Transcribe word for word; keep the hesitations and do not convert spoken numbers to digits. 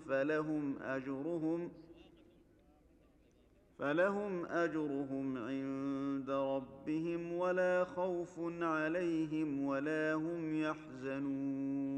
فلهم أجرهم فلهم أجرهم عند ربهم ولا خوف عليهم ولا هم يحزنون